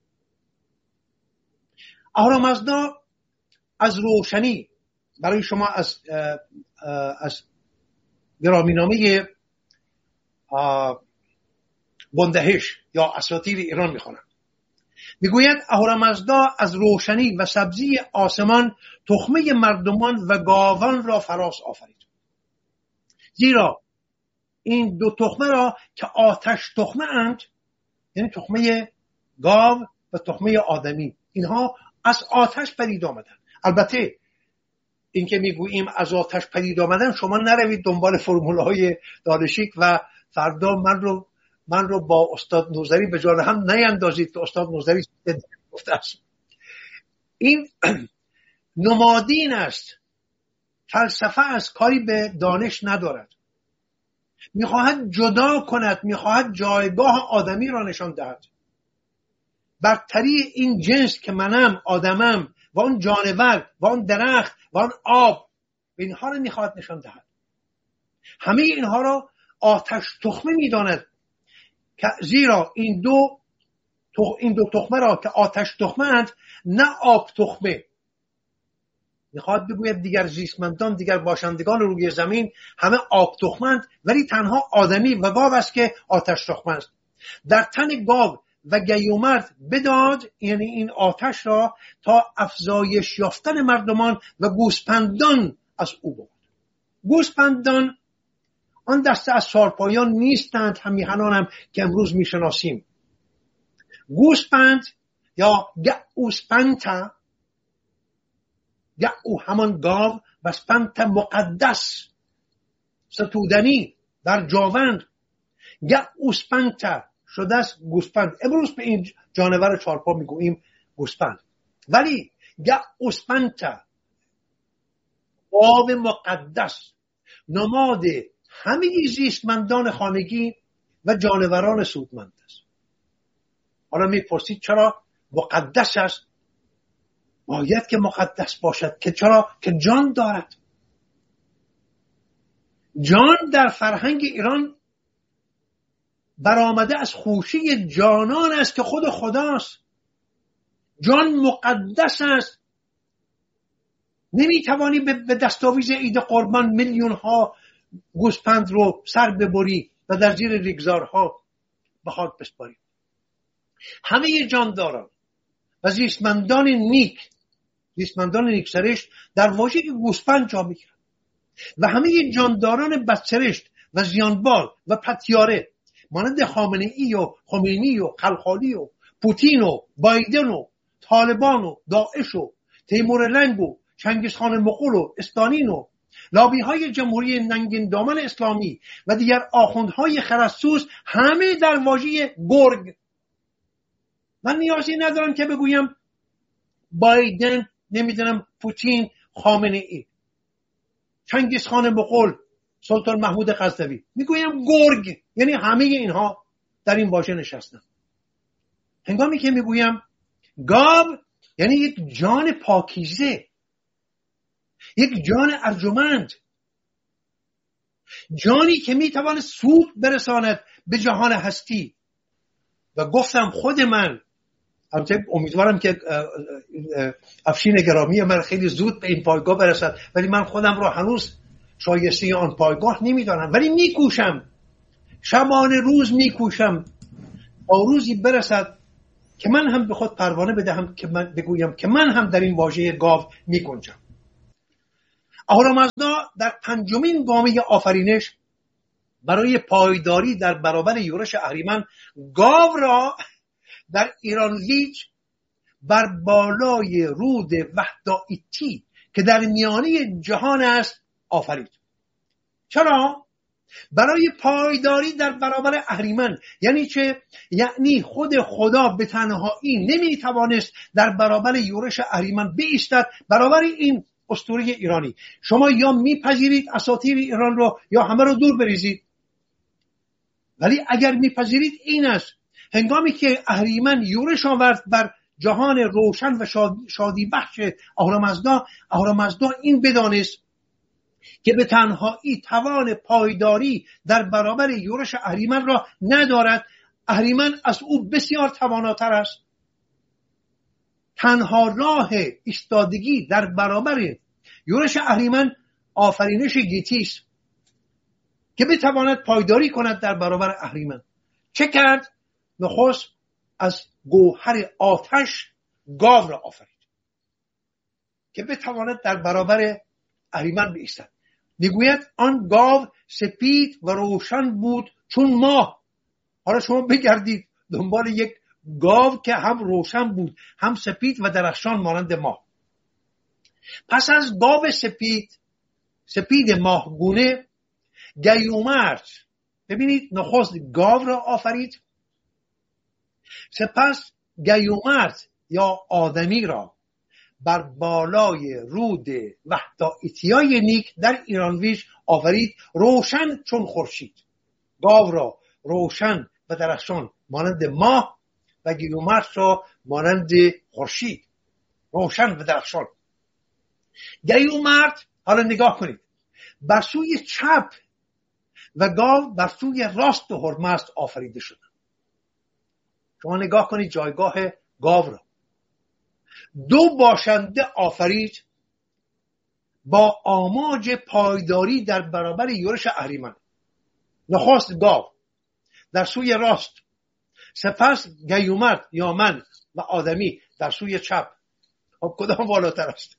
اهورامزدا از روشنی برای شما از گرامینامه بندهش یا اساطیر ایران میخوانم. میگوید اهورامزدا از روشنی و سبزی آسمان تخمه مردمان و گاوان را فراس آفرید، زیرا این دو تخمه را که آتش تخمه اند، یعنی تخمه گاو و تخمه آدمی، اینها از آتش پدید آمدن. البته این که میگوییم از آتش پدید آمدن، شما نروید دنبال فرمولهای دانشیک و فردا من رو با استاد نوذری به جان هم نیندازید که استاد نوذری گفته است. این نمادین است، فلسفه از کاری به دانش ندارد. میخواهد جدا کند، میخواهد جایگاه آدمی را نشان دهد. برتری این جنس که منم، آدمم و اون جانور و اون درخت و اون آب، اینها رو میخواهد نشان دهد. همه اینها را آتش تخمه میداند، زیرا این دو تخمه را که آتش تخمه اند، نه آب تخمه. میخواد بگوید دیگر زیستمندان، دیگر باشندگان روی زمین همه آب تخمه اند، ولی تنها آدمی و گاو است که آتش تخمه است. در تن گاو و گیومرد بداد، یعنی این آتش را، تا افزایش یافتن مردمان و گوسپندان از او بود. گوسپندان آن دسته از سالپایان نیستند همیهنان که امروز میشناسیم. گوسپند یا گعوسپنتا، گعو همان گاو و سپنت مقدس، ستودنی در جاوند، گعوسپنتا شده است گوسپند. امروز به این جانور چارپا میگوییم گوسپند، ولی گعوسپنتا گاو مقدس نماد همه زیستمندان خانگی و جانوران سودمند است. حالا میپرسید چرا مقدس است؟ باید که مقدس باشد که چرا؟ که جان دارد. جان در فرهنگ ایران برآمده از خوشی جانان است که خود خداست. جان مقدس است. نمیتوانی به دستاویز عید قربان میلیون ها گوسپند رو سر ببری و در زیر ریگزارها به خاک بسپاری. همه جانداران و زیستمندان نیکسرشت در واژه گوسپند جا میگیرند و همه جانداران بدسرشت و زیانبار و پتیاره مانند خامنه‌ای و خمینی و خلخالی و پوتین و بایدن و طالبان و داعش و تیمورلنگ و چنگیزخان مغول و استالین و لابی‌های جمهوری ننگین دامن اسلامی و دیگر آخوندهای خرسوس همه در واژه گرگ. من نیازی ندارم که بگویم بایدن، نمیدونم پوتین، خامنه‌ای، چنگیزخان مغول، سلطان محمود غزنوی. میگویم گرگ، یعنی همه اینها در این واژه نشستن. هنگامی که میگویم گاو، یعنی یک جان پاکیزه، یک جان ارجمند، جانی که میتواند سود برساند به جهان هستی. و گفتم خود من، البته امیدوارم که افشین گرامی من خیلی زود به این پایگاه برسد، ولی من خودم را هنوز شایسته آن پایگاه نمیدانم، ولی میکوشم، شبانه روز میکوشم تا روزی برسد که من هم به خود پروانه بدهم که من بگویم که من هم در این واژه گاو می گنجم. اهورامزدا در 5مین گامه آفرینش برای پایداری در برابر یورش اهریمن گاو را در ایرانویچ بر بالای رود وحدائیتی که در میانه جهان است آفرید. چرا؟ برای پایداری در برابر اهریمن. یعنی چه؟ یعنی خود خدا به تنهایی نمیتوانست در برابر یورش اهریمن بایستد برابر این اسطوره ایرانی. شما یا میپذیرید اساطیر ایران رو یا همه رو دور بریزید. ولی اگر میپذیرید این است هنگامی که اهریمن یورش آورد بر جهان روشن و شادی بخش اهورامزدا این بدانست که به تنهایی توان پایداری در برابر یورش اهریمن را ندارد. اهریمن از او بسیار تواناتر است. تنها راه ایستادگی در برابر یورش اهریمن آفرینش گیتی است که بتواند پایداری کند در برابر اهریمن. چه کرد؟ نخست از گوهر آتش گاو را آفرید که بتواند در برابر اهریمن بایستد. میگوید آن گاو سپید و روشن بود چون ماه. حالا شما بگردید دنبال یک گاو که هم روشن بود هم سپید و درخشان مانند ماه. پس از گاو سپید ماهگونه گیومرت، ببینید نخست گاو را آفرید، سپس گیومرت یا آدمی را بر بالای رود وحدائیتیای نیک در ایرانویش آفرید روشن چون خورشید. گاو را روشن و درخشان مانند ماه و گیومرت را مانند خورشید روشن و درخشان. گیومرت حالا نگاه کنید بر سوی چپ و گاو بر سوی راست هرمزد آفریده شدند. شما نگاه کنید جایگاه گاو را. دو باشنده آفرید با آماج پایداری در برابر یورش اهریمن. نخست گاو در سوی راست، سپس گیومرت یا من و آدمی در سوی چپ. خب کدام بالاتر است؟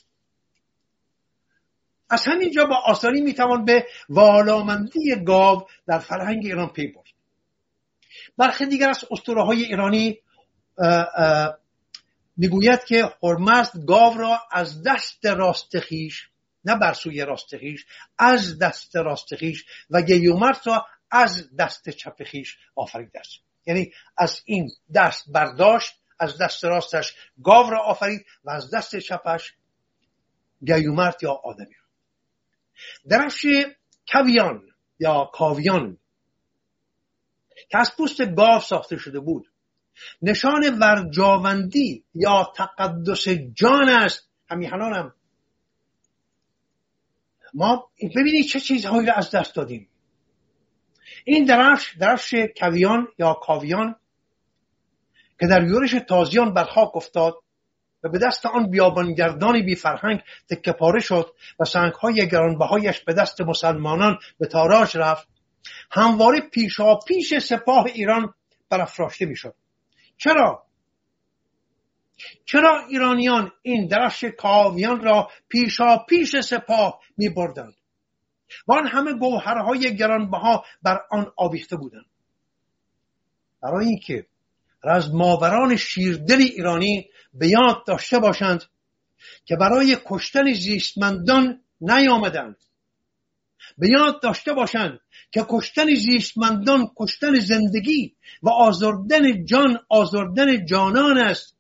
از همینجا با آسانی میتوان به والامندی گاو در فرهنگ ایران پی برد. برخی دیگر از اسطوره‌های ایرانی میگوید که هرمزد گاو را از دست راست خویش، نه بر سوی راست خویش، از دست راست خویش و گیومرت را از دست چپ خویش آفریده است. یعنی از این دست برداشت، از دست راستش گاو را آفرید و از دست چپش گیومرت یا آدمی را. درفش کویان یا کاویان که از پوست گاو ساخته شده بود نشان ورجاوندی یا تقدس جان است. همیهنانم ما ببینید چه چیزهایی را از دست دادیم. این درفش کویان یا کاویان که در یورش تازیان بر خاک افتاد و به دست آن بیابانگردانی بی فرهنگ تکه پاره شد و سنگ‌های گرانبهایش به دست مسلمانان به تاراج رفت، همواره پیشاپیش سپاه ایران برافراشته میشد. چرا ایرانیان این درفش کاویان را پیشاپیش سپاه می بردند و آن همه گوهرهای گرانبها بر آن آویخته بودند؟ برای اینکه رزماوران شیردل ایرانی به یاد داشته باشند که برای کشتن زیستمندان نیامدند، به یاد داشته باشند که کشتن زیستمندان کشتن زندگی و آزردن جان آزردن جانان است.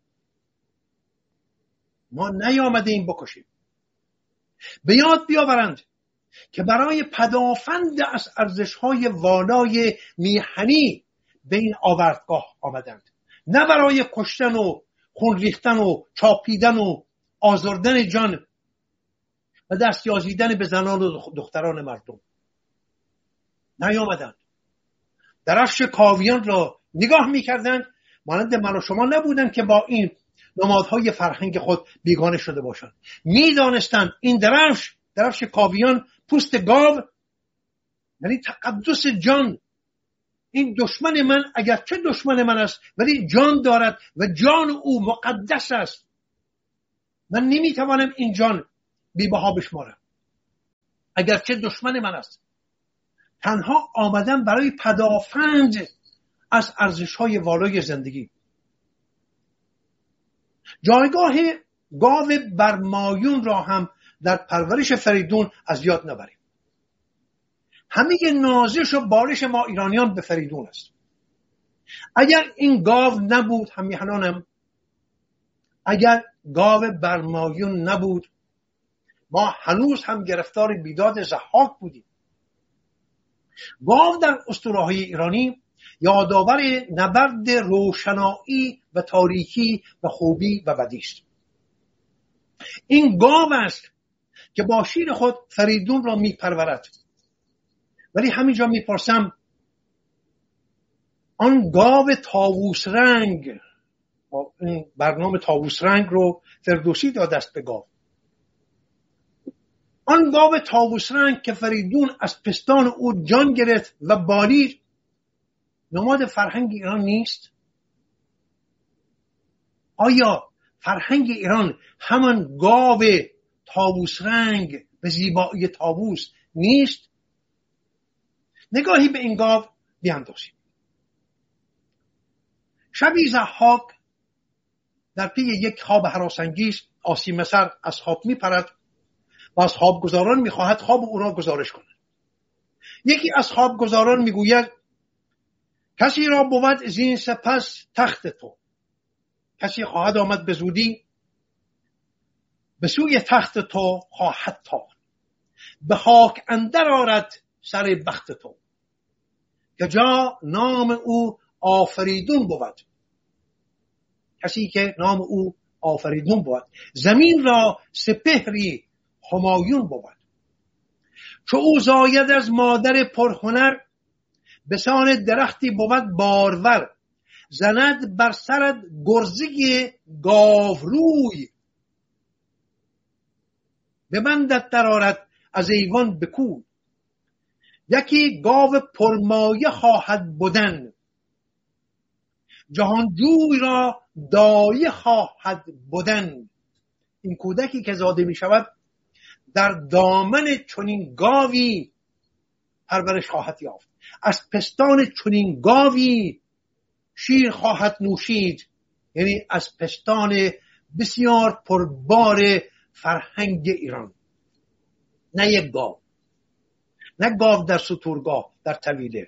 ما نیامدیم بکشیم. به یاد بیاورند که برای پدافند از ارزش‌های والای میهنی به این آوردگاه آمدند، نه برای کشتن و خون ریختن و چاپیدن و آزردن جان و دست یازیدن به زنان و دختران مردم. نیامدند. درفش کاویان را نگاه میکردند، مانند من و شما نبودند که با این نمادهای فرهنگ خود بیگانه شده باشند. میدانستند این درفش کاویان، پوست گاو، یعنی تقدس جان. این دشمن من اگرچه دشمن من است ولی جان دارد و جان او مقدس است. من نمیتوانم این جان بی‌بها بشمارم اگرچه دشمن من است. تنها آمدم برای پدافند از ارزش‌های والای زندگی. جایگاه گاو برمایون را هم در پرورش فریدون از یاد نبریم. همه نازش و بارش ما ایرانیان به فریدون است. اگر این گاو نبود همیهنانم، اگر گاو برمایون نبود، ما هنوز هم گرفتار بیداد ضحاک بودیم. گاو در اسطوره‌های ایرانی یادآور نبرد روشنایی و تاریکی و خوبی و بدی است. این گاو است که با شیر خود فریدون را میپرورد. ولی همینجا میپرسم آن گاو طاووس رنگ، این برنامه طاووس رنگ رو فردوسی داده است به گاو، آن گاو طاووس رنگ که فریدون از پستان او جان گرفت و بالید، نماد فرهنگ ایران نیست؟ آیا فرهنگ ایران همان گاو طاووس رنگ به زیبایی طاووس نیست؟ نگاهی به این گاو بیاندازیم. شبی ضحاک در پی یک خواب هراسانگیز آسیمه سر از خواب میپرد و از خوابگزاران میخواهد خواب او را گزارش کند. یکی از خوابگزاران میگوید کسی را بود زین سپس تخت تو. کسی خواهد آمد به زودی به سوی تخت تو خواهد تاخت، به خاک اندر آرد سر بخت تو، که جا نام او آفریدون بود. کسی که نام او آفریدون بود، زمین را سپهری همایون بود. چو او زاید از مادر پرهنر، بسان درختی بود بارور. زند بر سرت گرزه گاوروی، ببندت در آرد از ایوان بکوی. یکی گاو پرمایه خواهد بودن، جهانجوی را دایه خواهد بودن. این کودکی که زاده می شود در دامن چنین گاوی پرورش خواهد یافت، از پستان چنین گاوی شیر خواهد نوشید، یعنی از پستان بسیار پربار فرهنگ ایران. نه یک گاو، نه گاو در ستورگاه در طویله.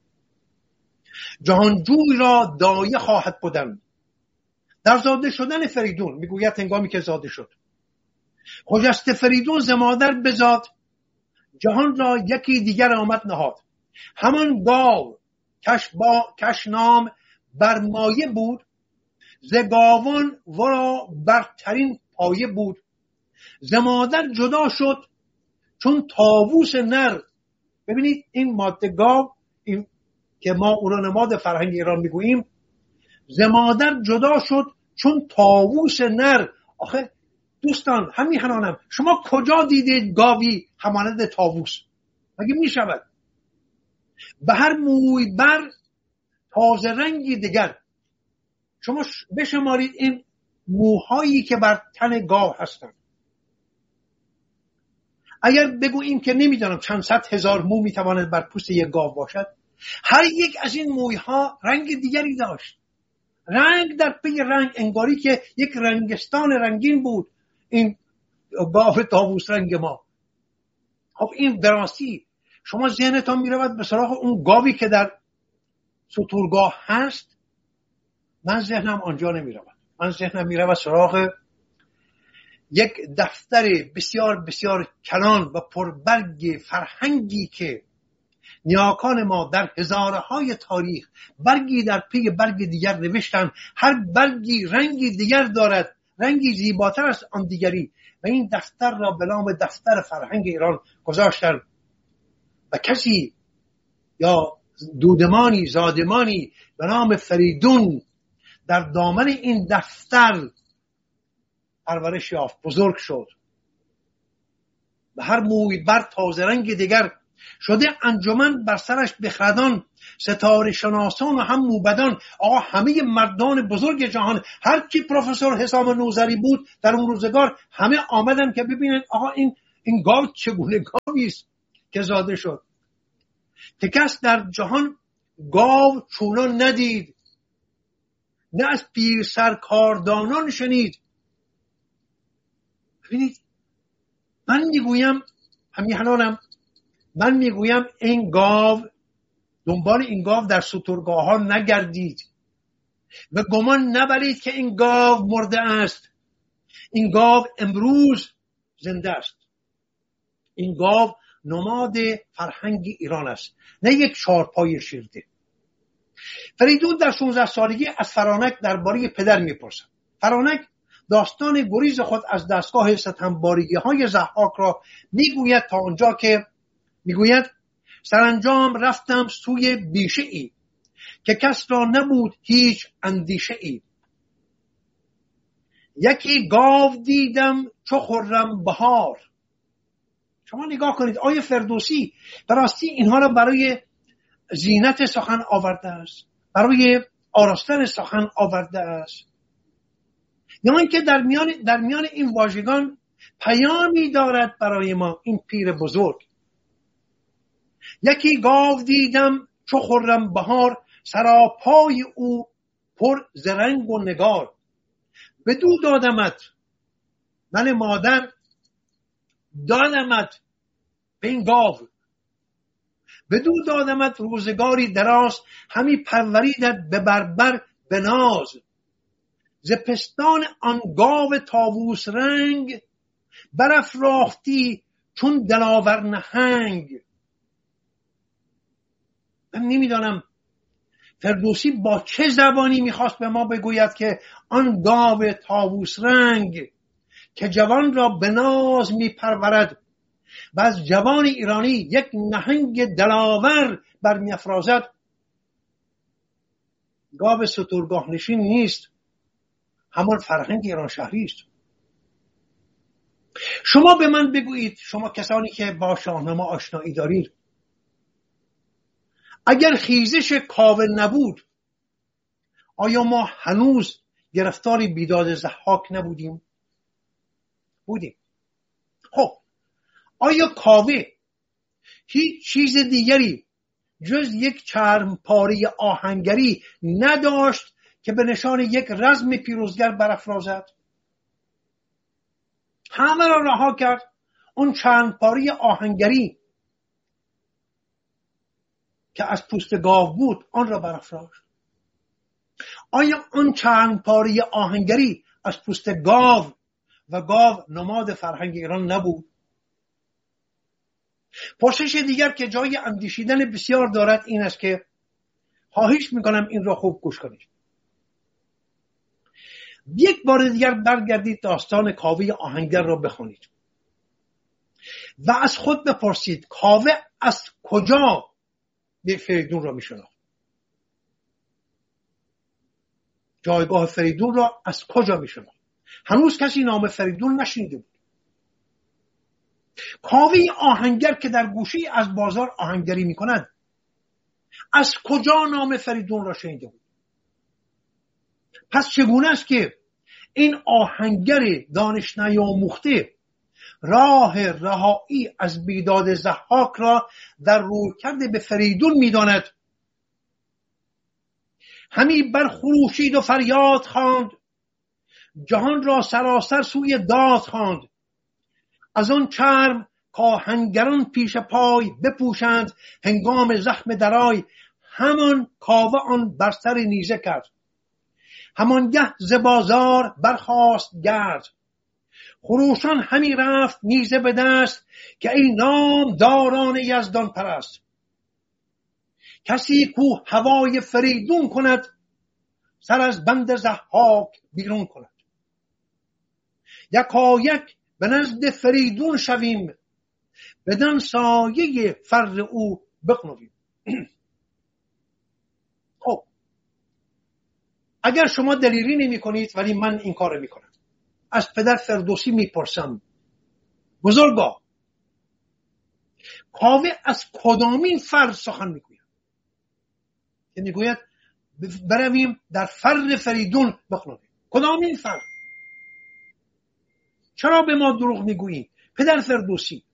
جهانجوی را دایه خواهد بودن. در زاده شدن فریدون میگوید هنگامی که زاده شد، خجسته فریدون ز مادر بزاد، جهان را یکی دیگر آمد نهاد. همان گاو کش نام برمایه بود، ز گاوان ورا برترین پایه بود. ز مادر جدا شد چون طاووس نر. ببینید این ماده گاو، این که ما او را نماد فرهنگ ایران میگوییم، ز مادر جدا شد چون طاووس نر. آخه دوستان همیهنانم، شما کجا دیدید گاوی همانند طاووس؟ مگه میشود؟ به هر موی بر تازه رنگی دیگر. شما بشمارید این موهایی که بر تن گاو هستند. اگر بگوییم که نمیدانم چند صد هزار مو میتواند بر پوست یک گاو باشد، هر یک از این مویها رنگ دیگری داشت. رنگ در پی رنگ، انگاری که یک رنگستان رنگین بود این گاو طاووس رنگ ما. خب این براستی شما ذهنتان میرود به سراغ اون گاوی که در ستورگاه هست. من ذهنم آنجا نمیرود. من ذهنم میرود سراغ یک دفتر بسیار بسیار کلان و پربرگ فرهنگی که نیاکان ما در هزارهای تاریخ برگی در پی برگ دیگر نوشتن. هر برگی رنگی دیگر دارد، رنگی زیباتر از آن دیگری، و این دفتر را به نام دفتر فرهنگ ایران گذاشتن. و کسی یا دودمانی زادمانی به نام فریدون در دامن این دفتر پرورش یافت، بزرگ شد. به هر موی بر تازه رنگ دیگر شده انجمن بر سرش بخردان، ستاره شناسان و هم موبدان. آقا همه مردان بزرگ جهان، هر کی پروفسور حسام نوذری بود در اون روزگار، همه آمدن که ببینن آقا این گاو چگونه گاوی است که زاده شد، که کس در جهان گاو چونان ندید، نه از پیر سرکاردانان شنید. ببینید من میگویم همیهنانم، من میگویم این گاو، دنبال این گاو در سترگاه ها نگردید و گمان نبرید که این گاو مرده است. این گاو امروز زنده است. این گاو نماد فرهنگ ایران است، نه یک چارپای شیرده. فریدون در 16 سالگی از فرانک درباره پدر میپرسد. فرانک داستان گریز خود از دستگاه ستمبارگی های ضحاک را میگوید تا آنجا که میگوید سرانجام رفتم سوی بیشه ای که کس را نبود هیچ اندیشه ای. یکی گاو دیدم چو خرم بهار. شما نگاه کنید آیه فردوسی براستی اینها را برای زینت سخن آورده است، برای آراستن سخن آورده است، یا اینکه در میان این واژگان پیامی دارد برای ما این پیر بزرگ. یکی گاو دیدم چو خرم بهار، سراپای او پر ز رنگ و نگار. بدو دادمت، من مادر دادمت به این گاو، بدو دادمت روزگاری دراز، همی پروریدت به بربر به ناز. ز پستان آن گاو طاووس رنگ، برافراختی چون دلاور نهنگ. من نمیدانم فردوسی با چه زبانی میخواست به ما بگوید که آن گاو طاووس رنگ که جوان را به ناز میپرورد و از جوان ایرانی یک نهنگ دلاور برمیافرازد، گاو سترگاه نشین نیست، همان فرهنگ ایران شهری است. شما به من بگویید، شما کسانی که با شاهنامه آشنایی دارید، اگر خیزش کاوه نبود آیا ما هنوز گرفتار بیداد ضحاک نبودیم؟ بودیم. خب آیا کاوه هیچ چیز دیگری جز یک چرمپاره آهنگری نداشت که به نشان یک رزم پیروزگر برافرازد؟ همه را رها کرد، اون چرمپاره آهنگری که از پوست گاو بود آن را برافراشت. آیا آن چرمپاره آهنگری از پوست گاو و گاو نماد فرهنگ ایران نبود؟ پرسش دیگر که جای اندیشیدن بسیار دارد این است که خواهش میکنم این را خوب گوش کنید. یک بار دیگر برگردید داستان کاوه آهنگر را بخونید و از خود بپرسید کاوه از کجا فریدون را میشناخت؟ جایگاه فریدون را از کجا میشناخت؟ هنوز کسی نام فریدون نشنیده بود. کاوه آهنگر که در گوشه از بازار آهنگری میکند از کجا نام فریدون را شنیده بود؟ پس چگونه است که این آهنگر دانش نیاموخته راه رهایی از بیداد ضحاک را در رویکرد به فریدون میداند؟ همی برخروشید و فریاد خواند، جهان را سراسر سوی داد خواند. از آن چرم کاهنگران پیش پای بپوشند، هنگام زخم درای همان کاوه آن بر سر نیزه کرد. همانگه ز بازار برخاست گرد، خروشان همی رفت نیزه به دست، که ای نام داران یزدان پرست. کسی کو هوای فریدون کند، سر از بند ضحاک بیرون کند. یکایک به نزد فریدون شویم، بدان سایه فر او بغنویم. خب اگر شما دلیری نمی کنید ولی من این کار می کنم، از پدر فردوسی می پرسم، بزرگا کاوه از کدامین فر سخن میگوید که میگوید برویم در فر فریدون بخلابیم؟ کدامین فر؟ چرا به ما دروغ میگویید؟ پدر فردوسی